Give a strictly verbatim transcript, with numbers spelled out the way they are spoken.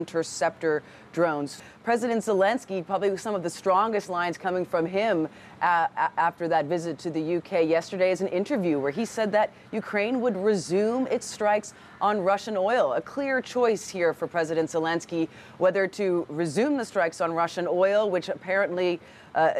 interceptor drones. President Zelensky, probably some of the strongest lines coming from him uh, after that visit to the U K yesterday, is an interview where he said that Ukraine would resume its strikes on Russian oil. A clear choice here for President Zelensky, whether to resume the strikes on Russian oil, which apparently uh,